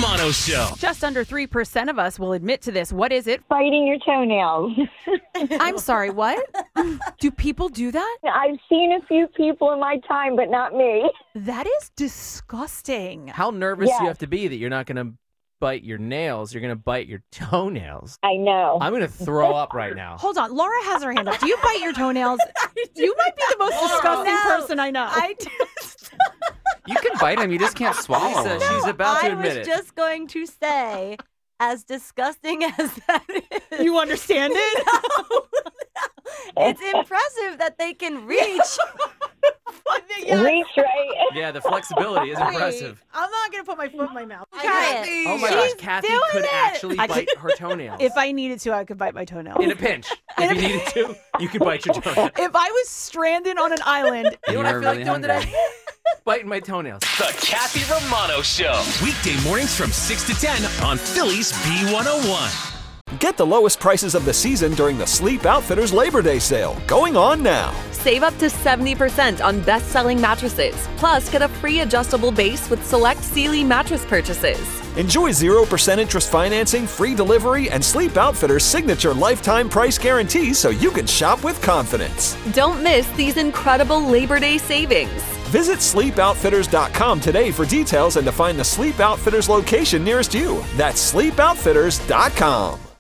Romano Show. Just under 3% of us will admit to this. What is it? Biting your toenails. I'm sorry, what? Do people do that? I've seen a few people in my time, but not me. That is disgusting. How nervous do you Yes. have to be that you're not going to bite your nails? You're going to bite your toenails. I know. I'm going to throw up right now. Hold on. Laura has her hand up. Do you bite your toenails? You might be the most disgusting person I know. I do. You can bite them, you just can't swallow them. She's about to admit I it. was just going to say, as disgusting as that is. You understand it? It's impressive that they can reach. Reach right. Yeah, the flexibility is impressive. I'm not going to put my foot in my mouth. Try it. Oh my gosh, Kathy could actually bite her toenails. If I needed to, I could bite my toenails. In a pinch. If you needed to, you could bite your toenails. If I was stranded on an island, You know what I You're feel really like doing hungry. today? Biting my toenails. The Kathy Romano Show. Weekday mornings from 6 to 10 on Philly's B101. Get the lowest prices of the season during the Sleep Outfitters Labor Day sale, going on now. Save up to 70% on best-selling mattresses. Plus, get a free adjustable base with select Sealy mattress purchases. Enjoy 0% interest financing, free delivery, and Sleep Outfitters' signature lifetime price guarantee so you can shop with confidence. Don't miss these incredible Labor Day savings. Visit sleepoutfitters.com today for details and to find the Sleep Outfitters location nearest you. That's sleepoutfitters.com.